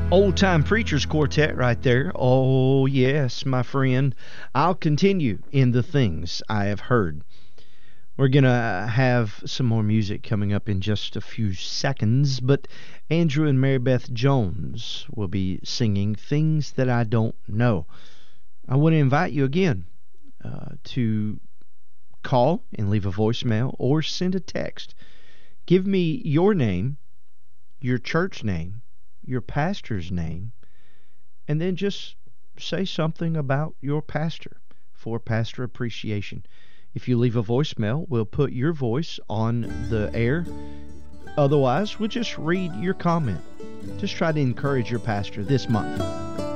Old Time Preachers Quartet right there. Oh, yes, my friend. I'll continue in the things I have heard. We're going to have some more music coming up in just a few seconds, but Andrew and Mary Beth Jones will be singing Things That I Don't Know. I want to invite you again to call and leave a voicemail or send a text. Give me your name, your church name, your pastor's name, and then just say something about your pastor for Pastor Appreciation. If you leave a voicemail, we'll put your voice on the air. Otherwise, we'll just read your comment. Just try to encourage your pastor this month.